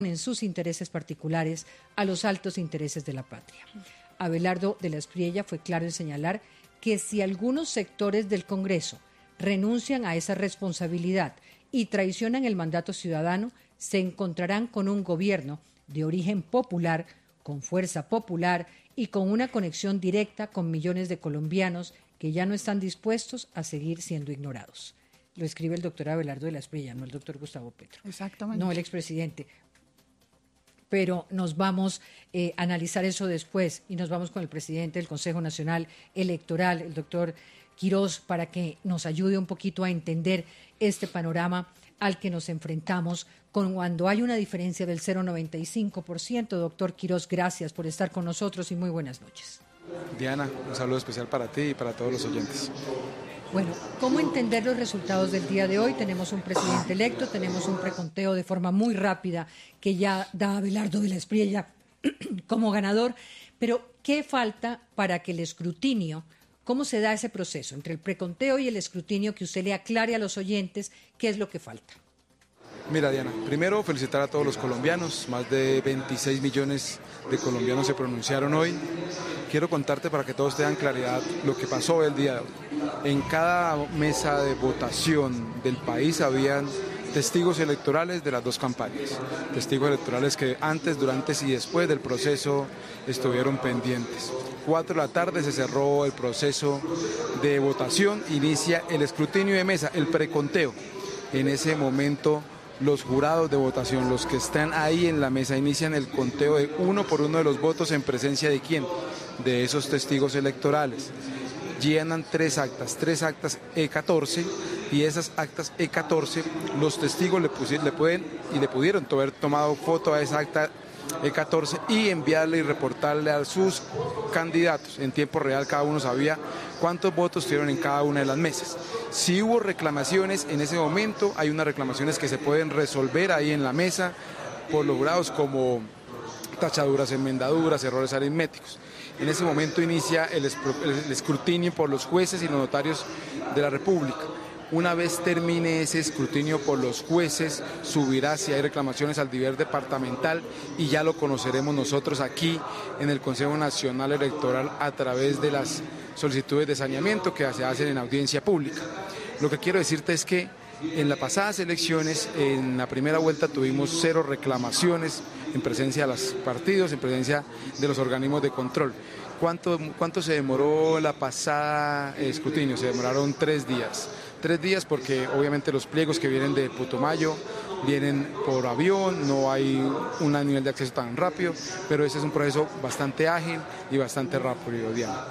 en sus intereses particulares a los altos intereses de la patria. Abelardo de la Espriella fue claro en señalar que si algunos sectores del Congreso renuncian a esa responsabilidad y traicionan el mandato ciudadano, se encontrarán con un gobierno de origen popular, con fuerza popular y con una conexión directa con millones de colombianos que ya no están dispuestos a seguir siendo ignorados. Lo escribe el doctor Abelardo de la Espriella, no el doctor Gustavo Petro. Exactamente. No el expresidente. Pero nos vamos a analizar eso después y nos vamos con el presidente del Consejo Nacional Electoral, el doctor Quirós, para que nos ayude un poquito a entender este panorama al que nos enfrentamos cuando hay una diferencia del 0,95%. Doctor Quirós, gracias por estar con nosotros y muy buenas noches. Diana, un saludo especial para ti y para todos los oyentes. Bueno, ¿cómo entender los resultados del día de hoy? Tenemos un presidente electo, tenemos un preconteo de forma muy rápida que ya da a Abelardo de la Espriella como ganador, pero ¿qué falta para que el escrutinio, cómo se da ese proceso entre el preconteo y el escrutinio, que usted le aclare a los oyentes qué es lo que falta? Mira, Diana, primero felicitar a todos los colombianos, más de 26 millones de colombianos se pronunciaron hoy. Quiero contarte para que todos tengan claridad lo que pasó el día de hoy. En cada mesa de votación del país habían testigos electorales de las dos campañas, testigos electorales que antes, durante y después del proceso estuvieron pendientes. 4 de la tarde se cerró el proceso de votación, inicia el escrutinio de mesa, el preconteo. En ese momento los jurados de votación, los que están ahí en la mesa, inician el conteo de uno por uno de los votos en presencia de quién, de esos testigos electorales. Llenan tres actas E14, y esas actas E14 los testigos le pudieron haber tomado foto a esa acta E14 y enviarle y reportarle a sus candidatos en tiempo real. Cada uno sabía cuántos votos tuvieron en cada una de las mesas. Si hubo reclamaciones en ese momento, hay unas reclamaciones que se pueden resolver ahí en la mesa por los jurados, como tachaduras, enmendaduras, errores aritméticos. En ese momento inicia el escrutinio por los jueces y los notarios de la República. Una vez termine ese escrutinio por los jueces, subirá, si hay reclamaciones, al nivel departamental, y ya lo conoceremos nosotros aquí en el Consejo Nacional Electoral a través de las solicitudes de saneamiento que se hacen en audiencia pública. Lo que quiero decirte es que en las pasadas elecciones, en la primera vuelta, tuvimos 0 reclamaciones en presencia de los partidos, en presencia de los organismos de control. ¿Cuánto se demoró la pasada escrutinio? Se demoraron 3 días. 3 días porque obviamente los pliegos que vienen de Putumayo vienen por avión, no hay un nivel de acceso tan rápido, pero ese es un proceso bastante ágil y bastante rápido, Diana.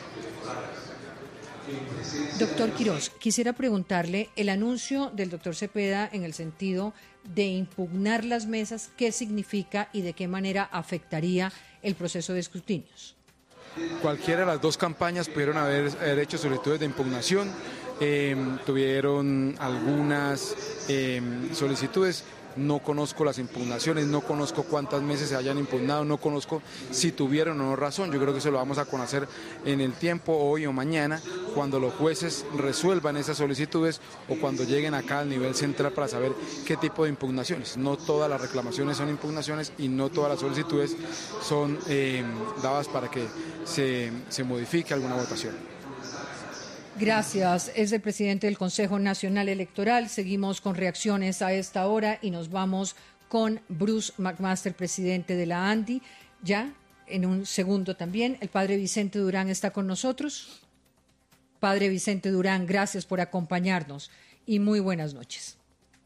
Doctor Quirós, quisiera preguntarle el anuncio del doctor Cepeda en el sentido de impugnar las mesas, ¿qué significa y de qué manera afectaría el proceso de escrutinios? Cualquiera de las dos campañas pudieron haber hecho solicitudes de impugnación, tuvieron algunas solicitudes. No conozco las impugnaciones, no conozco cuántas meses se hayan impugnado, no conozco si tuvieron o no razón. Yo creo que eso lo vamos a conocer en el tiempo, hoy o mañana, cuando los jueces resuelvan esas solicitudes o cuando lleguen acá al nivel central para saber qué tipo de impugnaciones. No todas las reclamaciones son impugnaciones y no todas las solicitudes son dadas para que se modifique alguna votación. Gracias. Es el presidente del Consejo Nacional Electoral. Seguimos con reacciones a esta hora y nos vamos con Bruce McMaster, presidente de la ANDI. Ya, en un segundo también, el padre Vicente Durán está con nosotros. Padre Vicente Durán, gracias por acompañarnos y muy buenas noches.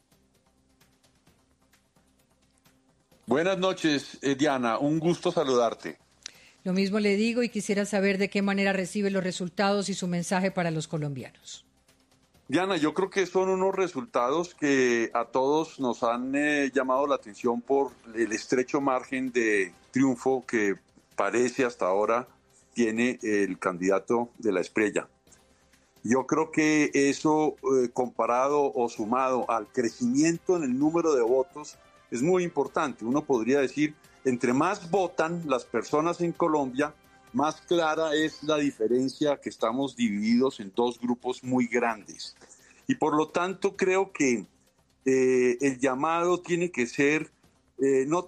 Buenas noches, Diana. Un gusto saludarte. Lo mismo le digo y quisiera saber de qué manera recibe los resultados y su mensaje para los colombianos. Diana, yo creo que son unos resultados que a todos nos han llamado la atención por el estrecho margen de triunfo que parece hasta ahora tiene el candidato de la Espriella. Yo creo que eso comparado o sumado al crecimiento en el número de votos es muy importante. Uno podría decir, entre más votan las personas en Colombia, más clara es la diferencia, que estamos divididos en dos grupos muy grandes. Y por lo tanto creo que el llamado tiene que ser no